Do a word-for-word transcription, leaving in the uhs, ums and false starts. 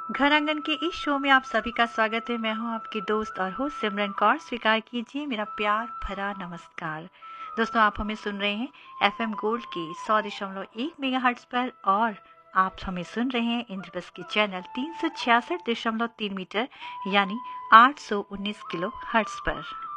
घर आंगन के इस शो में आप सभी का स्वागत है। मैं हूं आपकी दोस्त और होस्ट सिमरन कौर। स्वीकार कीजिए मेरा प्यार भरा नमस्कार। दोस्तों, आप हमें सुन रहे हैं एफएम गोल्ड के सौ दशमलव एक मेगा हर्ट्ज पर और आप हमें सुन रहे हैं इंद्रप्रस्थ के चैनल तीन सौ छियासठ दशमलव तीन मीटर यानी आठ सौ उन्नीस किलो हर्ट्ज पर।